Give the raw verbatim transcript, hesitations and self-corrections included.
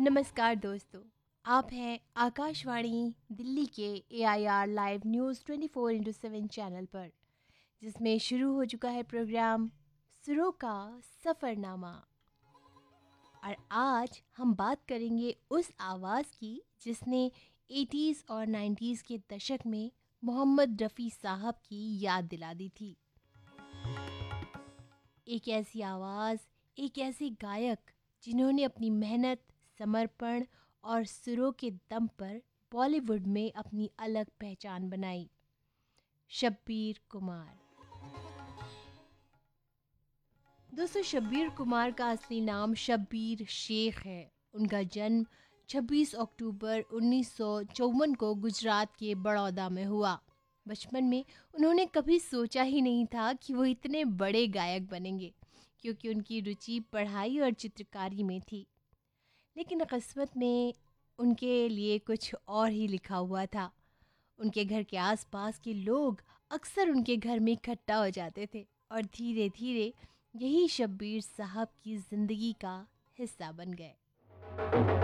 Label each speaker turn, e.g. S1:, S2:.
S1: नमस्कार दोस्तों। आप हैं आकाशवाणी दिल्ली के ए I R live news twenty four into seven channel पर, जिसमें शुरू हो चुका है प्रोग्राम सुरों का सफ़रनामा। और आज हम बात करेंगे उस आवाज़ की जिसने एटीज़ और नाइन्टीज़ के दशक में मोहम्मद रफ़ी साहब की याद दिला दी थी। एक ऐसी आवाज़, एक ऐसे गायक जिन्होंने अपनी मेहनत, समर्पण और सुरों के दम पर बॉलीवुड में अपनी अलग पहचान बनाई। शब्बीर कुमार। दोस्तों, शब्बीर कुमार का असली नाम शब्बीर शेख है। उनका जन्म छब्बीस अक्टूबर उन्नीस सौ चौवन को गुजरात के बड़ौदा में हुआ। बचपन में उन्होंने कभी सोचा ही नहीं था कि वो इतने बड़े गायक बनेंगे, क्योंकि उनकी रुचि पढ़ाई और चित्रकारी में थी। लेकिन किस्मत में उनके लिए कुछ और ही लिखा हुआ था। उनके घर के आसपास के लोग अक्सर उनके घर में इकट्ठा हो जाते थे और धीरे धीरे यही शब्बीर साहब की ज़िंदगी का हिस्सा बन गए।